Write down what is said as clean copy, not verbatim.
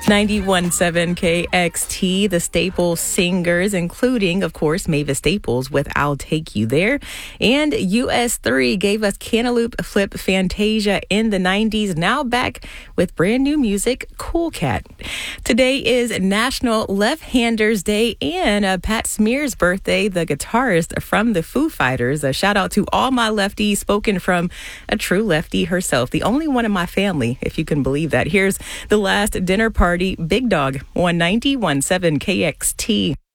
91.7 KXT, the staple singers, including, of course, Mavis Staples with I'll Take You There. And US3 gave us Cantaloupe Flip Fantasia in the 90s, now back with brand new music, Cool Cat. Today is National Left-Handers Day and Pat Smear's birthday, the guitarist from the Foo Fighters. A shout out to all my lefties, spoken from a true lefty herself, the only one in my family, if you can believe that. Here's The Last Dinner Party, Big Dog on 91.7 KXT.